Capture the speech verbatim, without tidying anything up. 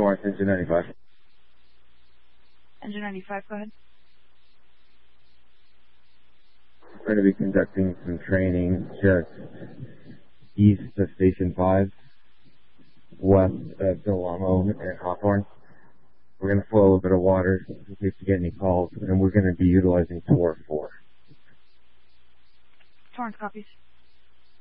North, Engine ninety-five. Engine ninety-five, go ahead. We're going to be conducting some training just east of Station five, west of Del Amo and Hawthorne. We're going to flow a little bit of water in case you get any calls, and we're going to be utilizing Tor four. Torrance copies.